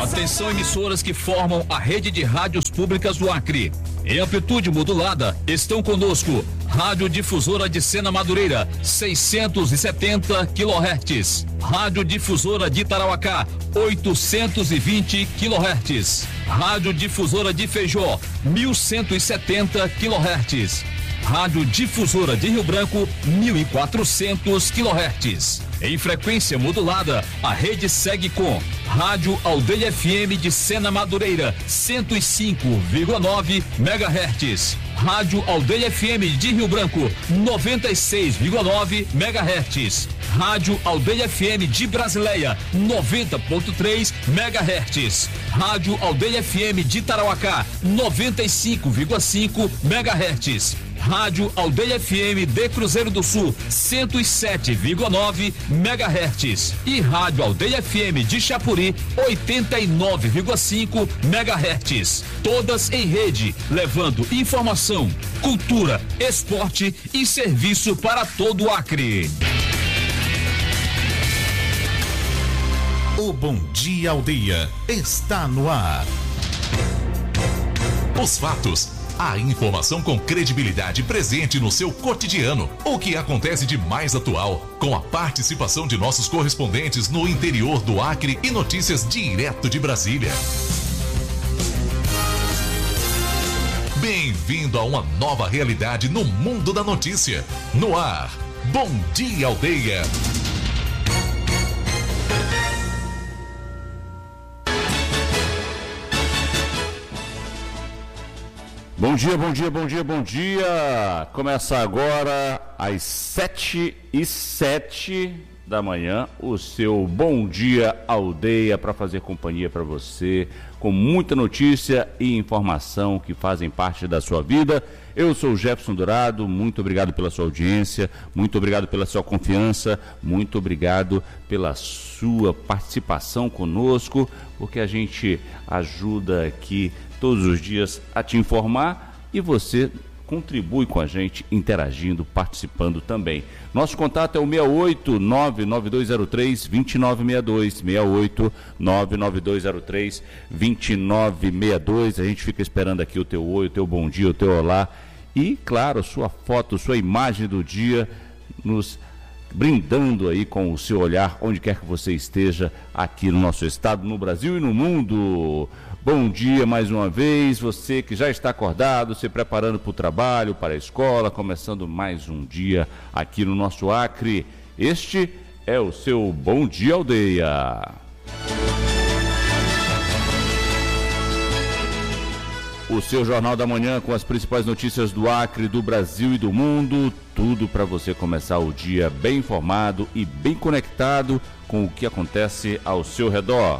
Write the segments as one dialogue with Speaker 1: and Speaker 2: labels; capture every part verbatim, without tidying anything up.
Speaker 1: Atenção, emissoras que formam a rede de rádios públicas do Acre. Em amplitude modulada, estão conosco Rádio Difusora de Sena Madureira, seiscentos e setenta quilohertz. Rádio Difusora de Tarauacá, oitocentos e vinte quilohertz. Rádio Difusora de Feijó, mil cento e setenta quilohertz. Rádio Difusora de Rio Branco, mil e quatrocentos quilohertz. Em frequência modulada, a rede segue com Rádio Aldeia F M de Sena Madureira, cento e cinco vírgula nove megahertz. Rádio Aldeia F M de Rio Branco, noventa e seis vírgula nove megahertz. Rádio Aldeia F M de Brasileia, noventa ponto três megahertz. Rádio Aldeia F M de Tarauacá, noventa e cinco vírgula cinco megahertz. Rádio Aldeia F M de Cruzeiro do Sul, cento e sete vírgula nove megahertz. E Rádio Aldeia F M de Chapuri, oitenta e nove vírgula cinco megahertz. Todas em rede, levando informação, cultura, esporte e serviço para todo o Acre.
Speaker 2: O Bom Dia Aldeia está no ar. Os fatos, a informação com credibilidade presente no seu cotidiano. O que acontece de mais atual, com a participação de nossos correspondentes no interior do Acre e notícias direto de Brasília. Bem-vindo a uma nova realidade no mundo da notícia. No ar, Bom Dia Aldeia.
Speaker 3: Bom dia, bom dia, bom dia, bom dia. Começa agora às sete e sete da manhã o seu Bom Dia Aldeia para fazer companhia para você, com muita notícia e informação que fazem parte da sua vida. Eu sou o Jefferson Dourado, muito obrigado pela sua audiência, muito obrigado pela sua confiança, muito obrigado pela sua participação conosco, porque a gente ajuda aqui todos os dias a te informar e você contribui com a gente interagindo, participando também. Nosso contato é o seis oito nove nove dois zero três dois nove seis dois, seis oito nove nove dois zero três dois nove seis dois. A gente fica esperando aqui o teu oi, o teu bom dia, o teu olá e, claro, sua foto, sua imagem do dia, nos brindando aí com o seu olhar, onde quer que você esteja aqui no nosso estado, no Brasil e no mundo. Bom dia mais uma vez, você que já está acordado, se preparando para o trabalho, para a escola, começando mais um dia aqui no nosso Acre. Este é o seu Bom Dia Aldeia. O seu Jornal da Manhã com as principais notícias do Acre, do Brasil e do mundo. Tudo para você começar o dia bem informado e bem conectado com o que acontece ao seu redor.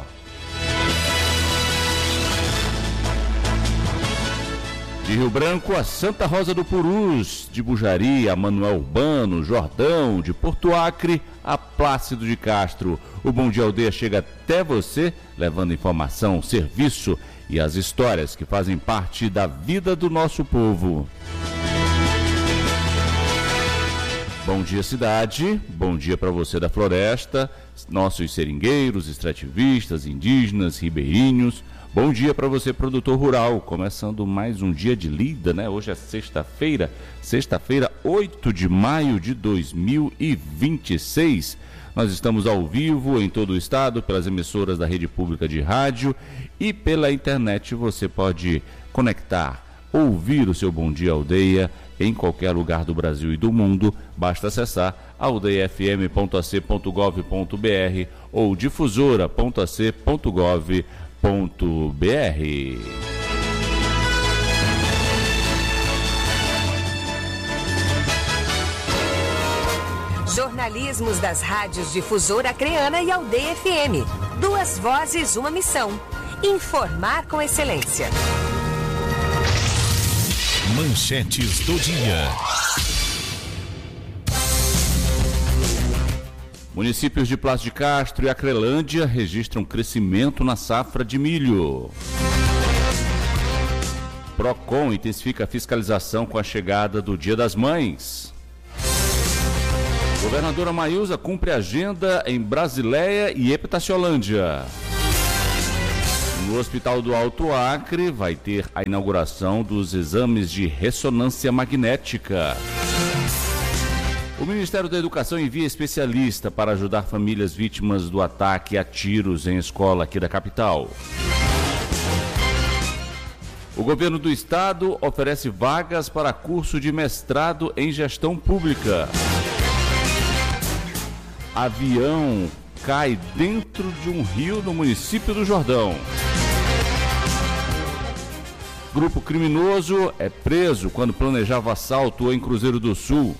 Speaker 3: De Rio Branco a Santa Rosa do Purus, de Bujari a Manuel Urbano, Jordão, de Porto Acre a Plácido de Castro. O Bom Dia Aldeia chega até você, levando informação, serviço e as histórias que fazem parte da vida do nosso povo. Bom dia, cidade. Bom dia para você da floresta, nossos seringueiros, extrativistas, indígenas, ribeirinhos. Bom dia para você, produtor rural, começando mais um dia de lida, né? Hoje é sexta-feira, sexta-feira, oito de maio de dois mil e vinte e seis. Nós estamos ao vivo em todo o estado, pelas emissoras da rede pública de rádio e pela internet. Você pode conectar, ouvir o seu Bom Dia Aldeia em qualquer lugar do Brasil e do mundo. Basta acessar aldeia f m ponto a c ponto gov ponto b r ou difusora ponto a c ponto gov ponto b r.
Speaker 4: Jornalismos das rádios Difusora Acreana e Aldeia F M. Duas vozes, uma missão. Informar com excelência.
Speaker 2: Manchetes do dia.
Speaker 3: Municípios de Plácido de Castro e Acrelândia registram crescimento na safra de milho. Procon intensifica a fiscalização com a chegada do Dia das Mães. Governadora Maísa cumpre agenda em Brasileia e Epitaciolândia. No Hospital do Alto Acre vai ter a inauguração dos exames de ressonância magnética. O Ministério da Educação envia especialista para ajudar famílias vítimas do ataque a tiros em escola aqui da capital. O governo do estado oferece vagas para curso de mestrado em gestão pública. Avião cai dentro de um rio no município do Jordão. Grupo criminoso é preso quando planejava assalto em Cruzeiro do Sul.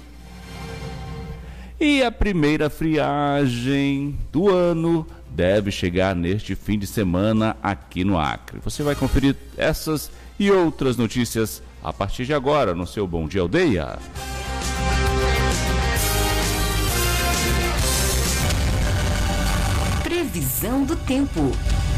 Speaker 3: E a primeira friagem do ano deve chegar neste fim de semana aqui no Acre. Você vai conferir essas e outras notícias a partir de agora no seu Bom Dia Aldeia.
Speaker 4: Previsão do tempo.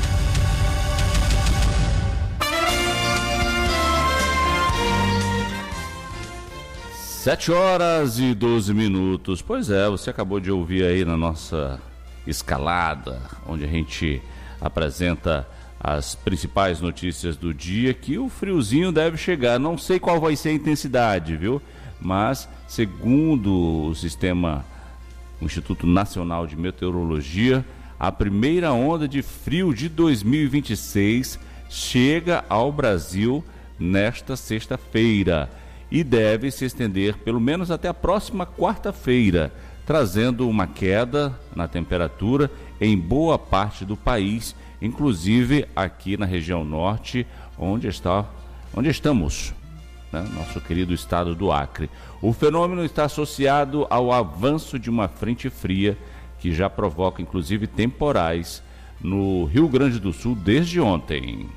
Speaker 3: Sete horas e doze minutos. Pois é, você acabou de ouvir aí na nossa escalada, onde a gente apresenta as principais notícias do dia, que o friozinho deve chegar. Não sei qual vai ser a intensidade, viu? Mas, segundo o sistema, o Instituto Nacional de Meteorologia, a primeira onda de frio de dois mil e vinte e seis chega ao Brasil nesta sexta-feira e deve se estender pelo menos até a próxima quarta-feira, trazendo uma queda na temperatura em boa parte do país, inclusive aqui na região norte, onde está, onde estamos, né? Nosso querido estado do Acre. O fenômeno está associado ao avanço de uma frente fria que já provoca inclusive temporais no Rio Grande do Sul desde ontem.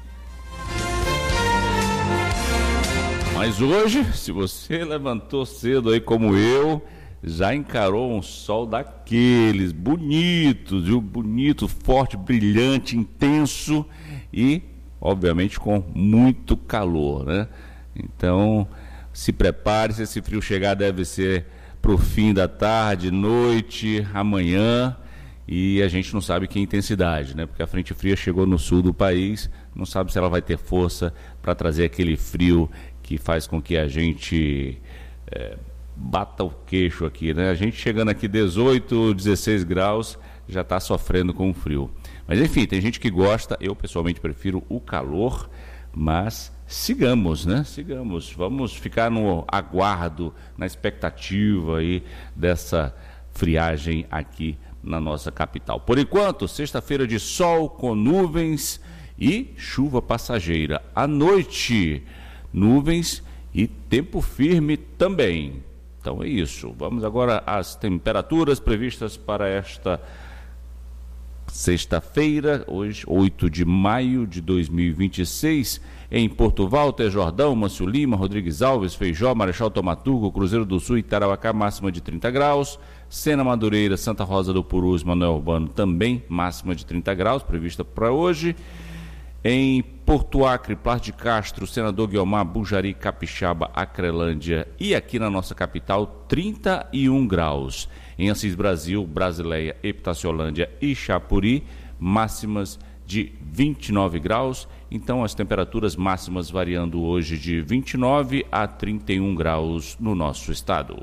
Speaker 3: Mas hoje, se você levantou cedo aí como eu, já encarou um sol daqueles bonitos, viu? Bonito, forte, brilhante, intenso e, obviamente, com muito calor, né? Então, se prepare, se esse frio chegar, deve ser para o fim da tarde, noite, amanhã, e a gente não sabe que intensidade, né? Porque a frente fria chegou no sul do país, não sabe se ela vai ter força para trazer aquele frio que faz com que a gente é, bata o queixo aqui, né? A gente chegando aqui dezoito, dezesseis graus, já está sofrendo com o frio. Mas enfim, tem gente que gosta, eu pessoalmente prefiro o calor, mas sigamos, né? Sigamos, vamos ficar no aguardo, na expectativa aí dessa friagem aqui na nossa capital. Por enquanto, sexta-feira de sol com nuvens e chuva passageira. À noite, nuvens e tempo firme também. Então é isso. Vamos agora às temperaturas previstas para esta sexta-feira, hoje, oito de maio de dois mil e vinte e seis, em Porto Walter, Jordão, Mâncio Lima, Rodrigues Alves, Feijó, Marechal Thaumaturgo, Cruzeiro do Sul e Tarauacá, máxima de trinta graus. Sena Madureira, Santa Rosa do Purus, Manoel Urbano, também máxima de trinta graus, prevista para hoje. Em Porto Acre, Plar de Castro, Senador Guiomar, Bujari, Capixaba, Acrelândia e aqui na nossa capital, trinta e um graus. Em Assis Brasil, Brasileia, Epitaciolândia e Chapuri, máximas de vinte e nove graus. Então, as temperaturas máximas variando hoje de vinte e nove a trinta e um graus no nosso estado.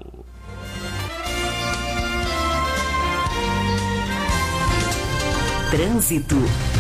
Speaker 4: Trânsito.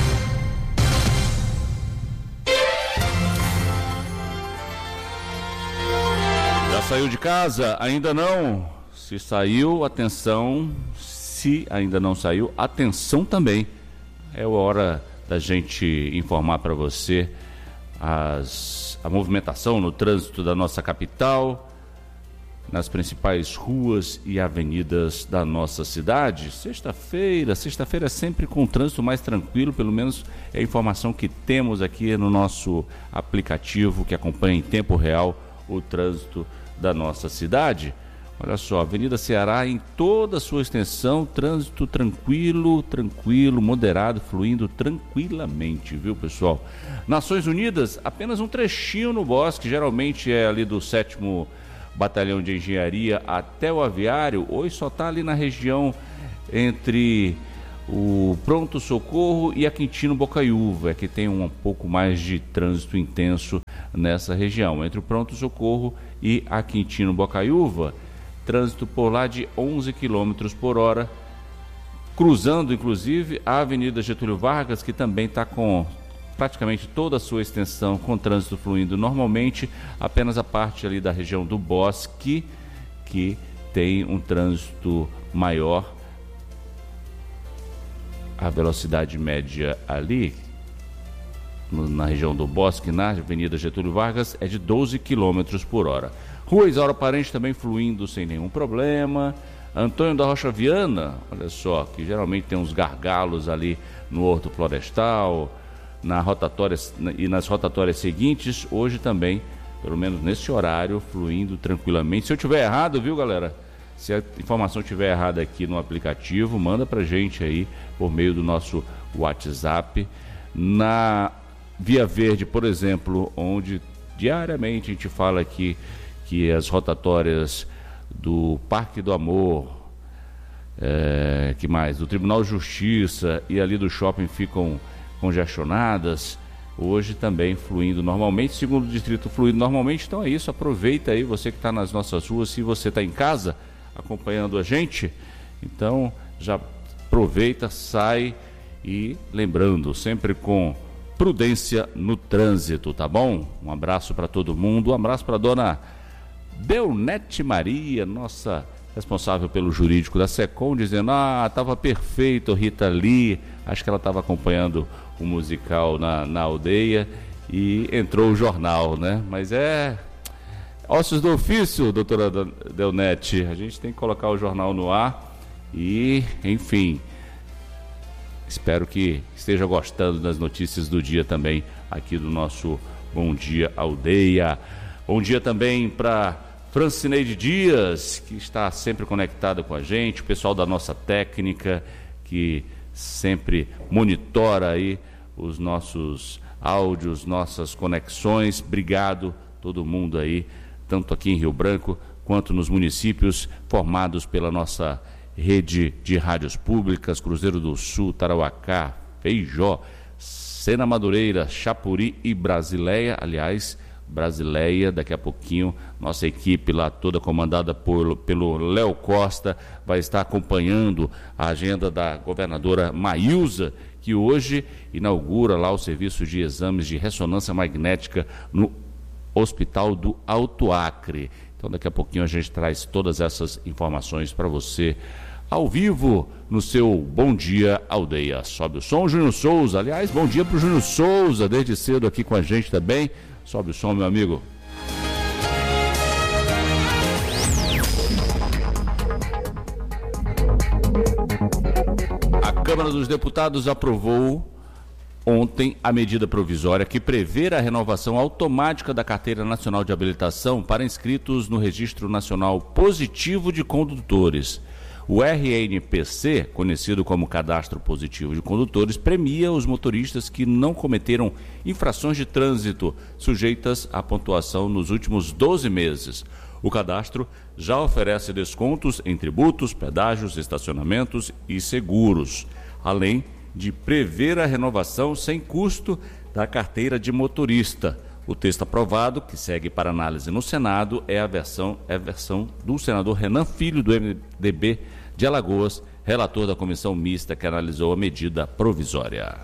Speaker 3: Já saiu de casa? Ainda não? Se saiu, atenção. Se ainda não saiu, atenção também. É hora da gente informar para você as, a movimentação no trânsito da nossa capital, nas principais ruas e avenidas da nossa cidade. Sexta-feira, sexta-feira é sempre com o trânsito mais tranquilo, pelo menos é a informação que temos aqui no nosso aplicativo que acompanha em tempo real o trânsito da nossa cidade. Olha só, Avenida Ceará em toda a sua extensão, trânsito tranquilo, tranquilo, moderado, fluindo tranquilamente, viu, pessoal? Nações Unidas, apenas um trechinho no Bosque, geralmente é ali do sétimo Batalhão de Engenharia até o Aviário, hoje só está ali na região entre o Pronto Socorro e a Quintino Bocaiúva, é que tem um pouco mais de trânsito intenso nessa região. Entre o Pronto Socorro e a Quintino Bocaiúva, trânsito por lá de onze quilômetros por hora, cruzando inclusive a Avenida Getúlio Vargas, que também está com praticamente toda a sua extensão com trânsito fluindo normalmente, apenas a parte ali da região do Bosque que tem um trânsito maior. A velocidade média ali na região do Bosque, na Avenida Getúlio Vargas, é de doze quilômetros por hora. Rua Isaura Parente também fluindo sem nenhum problema. Antônio da Rocha Viana, olha só, que geralmente tem uns gargalos ali no Horto Florestal, na rotatória e nas rotatórias seguintes, hoje também, pelo menos nesse horário, fluindo tranquilamente. Se eu tiver errado, viu, galera? Se a informação estiver errada aqui no aplicativo, manda pra gente aí por meio do nosso WhatsApp. Na Via Verde, por exemplo, onde diariamente a gente fala aqui que as rotatórias do Parque do Amor, é, que mais? Do Tribunal de Justiça e ali do shopping ficam congestionadas, hoje também fluindo normalmente, segundo o distrito fluindo normalmente. Então é isso, aproveita aí, você que está nas nossas ruas, se você está em casa acompanhando a gente, então já aproveita, sai e lembrando, sempre com prudência no trânsito, tá bom? Um abraço para todo mundo, um abraço para a dona Belnete Maria, nossa responsável pelo jurídico da SECOM, dizendo, ah, estava perfeito, Rita Lee, acho que ela estava acompanhando o musical na, na aldeia e entrou o jornal, né? Mas é ossos do ofício, doutora Belnete, a gente tem que colocar o jornal no ar e, enfim, espero que esteja gostando das notícias do dia também aqui do nosso Bom Dia Aldeia. Bom dia também para Francineide Dias, que está sempre conectada com a gente, o pessoal da nossa técnica, que sempre monitora aí os nossos áudios, nossas conexões. Obrigado todo mundo aí, tanto aqui em Rio Branco, quanto nos municípios formados pela nossa rede de rádios públicas, Cruzeiro do Sul, Tarauacá, Feijó, Sena Madureira, Chapuri e Brasileia. Aliás, Brasileia, daqui a pouquinho, nossa equipe lá toda comandada por, pelo Léo Costa vai estar acompanhando a agenda da governadora Maílza, que hoje inaugura lá o serviço de exames de ressonância magnética no Hospital do Alto Acre. Então daqui a pouquinho a gente traz todas essas informações para você ao vivo no seu Bom Dia Aldeia. Sobe o som, Júnior Souza. Aliás, bom dia para o Júnior Souza, desde cedo aqui com a gente também. Sobe o som, meu amigo. A Câmara dos Deputados aprovou ontem a medida provisória que prevê a renovação automática da Carteira Nacional de Habilitação para inscritos no Registro Nacional Positivo de Condutores. O R N P C, conhecido como Cadastro Positivo de Condutores, premia os motoristas que não cometeram infrações de trânsito sujeitas à pontuação nos últimos doze meses. O cadastro já oferece descontos em tributos, pedágios, estacionamentos e seguros, além de prever a renovação sem custo da carteira de motorista. O texto aprovado, que segue para análise no Senado, é a versão, é a versão do senador Renan Filho, do M D B de Alagoas, relator da comissão mista que analisou a medida provisória.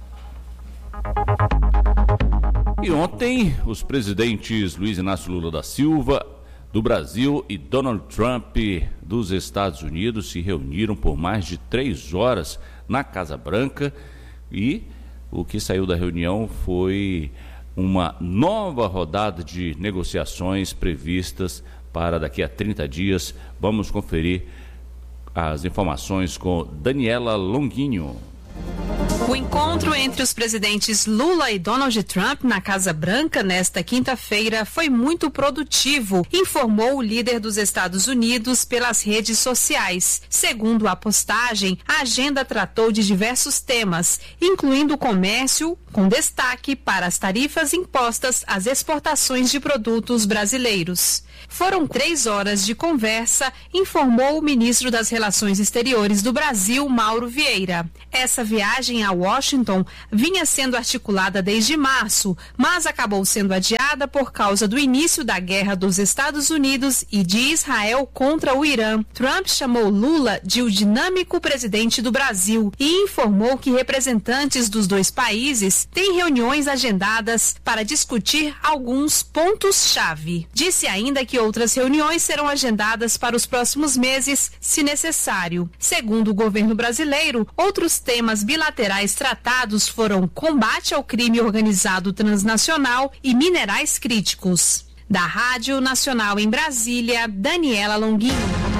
Speaker 3: E ontem, os presidentes Luiz Inácio Lula da Silva, do Brasil, e Donald Trump, dos Estados Unidos, se reuniram por mais de três horas na Casa Branca, e o que saiu da reunião foi uma nova rodada de negociações previstas para daqui a trinta dias. Vamos conferir as informações com Daniela Longuinho.
Speaker 5: O encontro entre os presidentes Lula e Donald Trump na Casa Branca nesta quinta-feira foi muito produtivo, informou o líder dos Estados Unidos pelas redes sociais. Segundo a postagem, a agenda tratou de diversos temas, incluindo o comércio, com destaque para as tarifas impostas às exportações de produtos brasileiros. Foram três horas de conversa, informou o ministro das Relações Exteriores do Brasil, Mauro Vieira. Essa viagem a Washington vinha sendo articulada desde março, mas acabou sendo adiada por causa do início da guerra dos Estados Unidos e de Israel contra o Irã. Trump chamou Lula de o dinâmico presidente do Brasil e informou que representantes dos dois países têm reuniões agendadas para discutir alguns pontos-chave. Disse ainda que outras reuniões serão agendadas para os próximos meses, se necessário. Segundo o governo brasileiro, outros temas bilaterais tratados foram combate ao crime organizado transnacional e minerais críticos. Da Rádio Nacional em Brasília, Daniela Longuinho.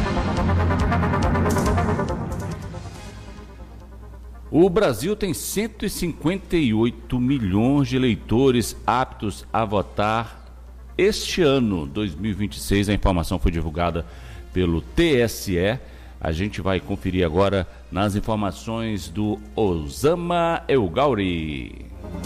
Speaker 3: O Brasil tem cento e cinquenta e oito milhões de eleitores aptos a votar este ano, dois mil e vinte e seis. A informação foi divulgada pelo T S E. A gente vai conferir agora nas informações do Osama Elgauri.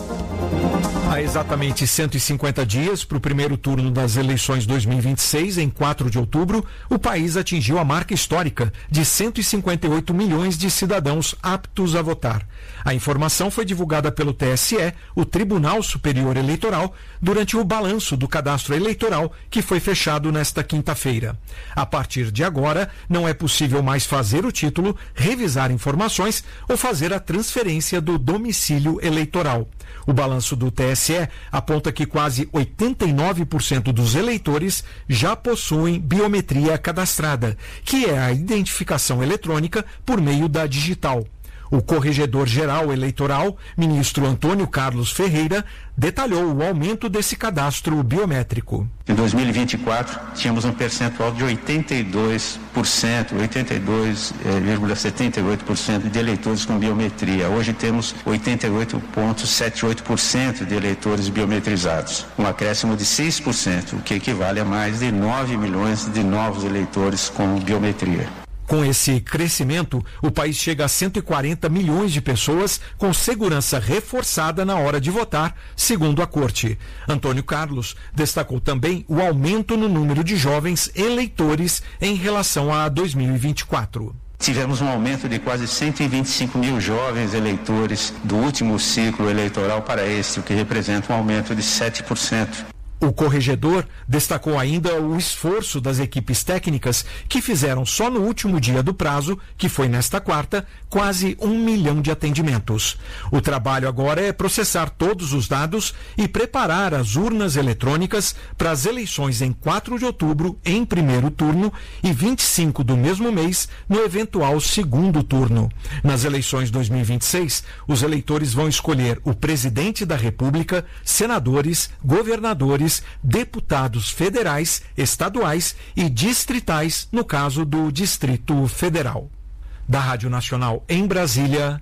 Speaker 6: Há exatamente cento e cinquenta dias para o primeiro turno das eleições dois mil e vinte e seis, em quatro de outubro, o país atingiu a marca histórica de cento e cinquenta e oito milhões de cidadãos aptos a votar. A informação foi divulgada pelo T S E, o Tribunal Superior Eleitoral, durante o balanço do cadastro eleitoral que foi fechado nesta quinta-feira. A partir de agora, não é possível mais fazer o título, revisar informações ou fazer a transferência do domicílio eleitoral. O balanço do T S E aponta que quase oitenta e nove por cento dos eleitores já possuem biometria cadastrada, que é a identificação eletrônica por meio da digital. O corregedor-geral eleitoral, ministro Antônio Carlos Ferreira, detalhou o aumento desse cadastro biométrico.
Speaker 7: Em dois mil e vinte e quatro, tínhamos um percentual de oitenta e dois por cento, oitenta e dois vírgula setenta e oito por cento de eleitores com biometria. Hoje temos oitenta e oito vírgula setenta e oito por cento de eleitores biometrizados, um acréscimo de seis por cento, o que equivale a mais de nove milhões de novos eleitores com biometria.
Speaker 6: Com esse crescimento, o país chega a cento e quarenta milhões de pessoas com segurança reforçada na hora de votar, segundo a Corte. Antônio Carlos destacou também o aumento no número de jovens eleitores em relação a dois mil e vinte e quatro.
Speaker 7: Tivemos um aumento de quase cento e vinte e cinco mil jovens eleitores do último ciclo eleitoral para este, o que representa um aumento de sete por cento.
Speaker 6: O corregedor destacou ainda o esforço das equipes técnicas que fizeram só no último dia do prazo, que foi nesta quarta, quase um milhão de atendimentos. O trabalho agora é processar todos os dados e preparar as urnas eletrônicas para as eleições em quatro de outubro, em primeiro turno, e vinte e cinco do mesmo mês, no eventual segundo turno. Nas eleições dois mil e vinte e seis, os eleitores vão escolher o presidente da República, senadores, governadores, deputados federais, estaduais e distritais, no caso do Distrito Federal. Da Rádio Nacional em Brasília,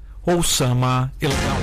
Speaker 6: Osama Elgauri.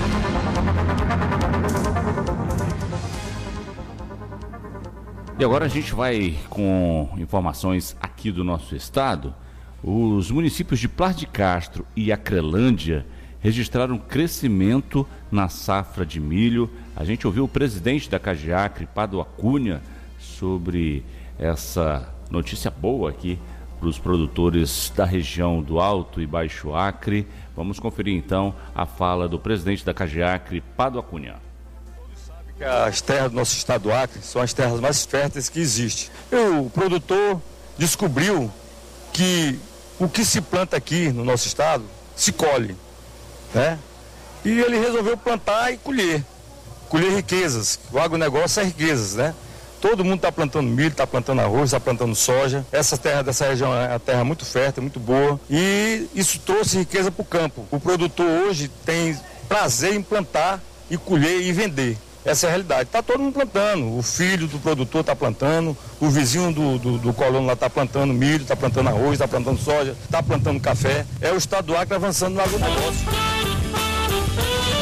Speaker 3: E agora a gente vai com informações aqui do nosso estado. Os municípios de Plas de Castro e Acrelândia registraram crescimento na safra de milho. A gente ouviu o presidente da Cageacre, Pádua Cunha, sobre essa notícia boa aqui para os produtores da região do Alto e Baixo Acre. Vamos conferir então a fala do presidente da Cageacre, Pádua Cunha.
Speaker 8: Todos sabem que as terras do nosso estado do Acre são as terras mais férteis que existem. E o produtor descobriu que o que se planta aqui no nosso estado se colhe, né? E ele resolveu plantar e colher. Colher riquezas. O agronegócio é riquezas, né? Todo mundo está plantando milho, está plantando arroz, está plantando soja. Essa terra dessa região é uma terra muito fértil, muito boa. E isso trouxe riqueza para o campo. O produtor hoje tem prazer em plantar e colher e vender. Essa é a realidade. Está todo mundo plantando. O filho do produtor está plantando, o vizinho do, do, do colono lá está plantando milho, está plantando arroz, está plantando soja, está plantando café. É o estado do Acre avançando no agronegócio.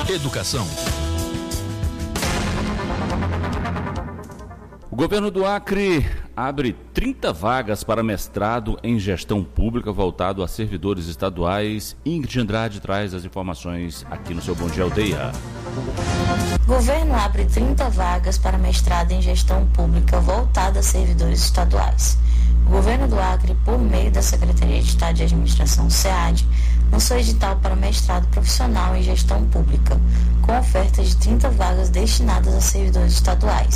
Speaker 1: Educação.
Speaker 3: O governo do Acre abre trinta vagas para mestrado em gestão pública voltado a servidores estaduais. Ingrid Andrade traz as informações aqui no seu Bom Dia Aldeia.
Speaker 9: O governo abre trinta vagas para mestrado em gestão pública voltada a servidores estaduais. O governo do Acre, por meio da Secretaria de Estado de Administração, SEAD, lançou edital para mestrado profissional em gestão pública, com oferta de trinta vagas destinadas a servidores estaduais.